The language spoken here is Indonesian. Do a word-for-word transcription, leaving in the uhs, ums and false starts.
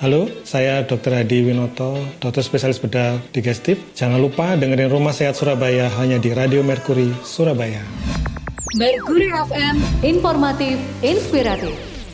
Halo, saya dokter Hadi Winoto, dokter spesialis bedah digestif. Jangan lupa dengerin Rumah Sehat Surabaya hanya di Radio Merkuri Surabaya. Merkuri F M, informatif, inspiratif.